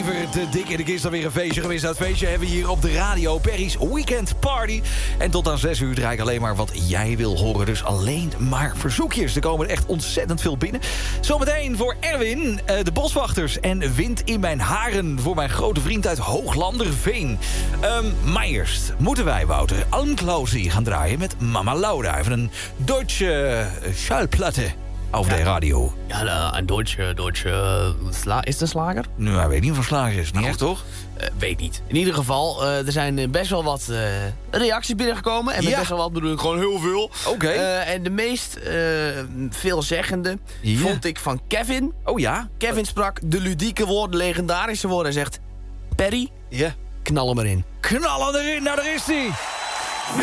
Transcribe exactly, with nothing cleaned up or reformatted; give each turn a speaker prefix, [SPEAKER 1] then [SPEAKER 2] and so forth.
[SPEAKER 1] te dik in de kist alweer een feestje geweest. Dat feestje hebben we hier op de radio. Perry's Weekend Party. En tot aan zes uur draai ik alleen maar wat jij wil horen. Dus alleen maar verzoekjes. Er komen echt ontzettend veel binnen. Zometeen voor Erwin, uh, de boswachters. En wind in mijn haren voor mijn grote vriend uit Hooglanderveen. Um, maar eerst moeten wij, Wouter, Almklausie gaan draaien met Mama Laura. Even een Deutsche uh, Schallplatte. Auf ja. de radio.
[SPEAKER 2] Ja, een Duitse, Duitse sla is het een slager?
[SPEAKER 1] Nou, ik weet niet of een slager is. Niet echt, toch?
[SPEAKER 2] Uh, weet niet. In ieder geval, uh, er zijn best wel wat uh, reacties binnengekomen. En met ja. best wel wat bedoel ik gewoon heel veel.
[SPEAKER 1] Oké. Okay.
[SPEAKER 2] Uh, en de meest uh, veelzeggende ja. vond ik van Kevin.
[SPEAKER 1] Oh ja?
[SPEAKER 2] Kevin sprak de ludieke woorden, legendarische woorden. En zegt, Perry,
[SPEAKER 1] ja.
[SPEAKER 2] knal hem erin.
[SPEAKER 1] Knal hem erin, nou daar is hij.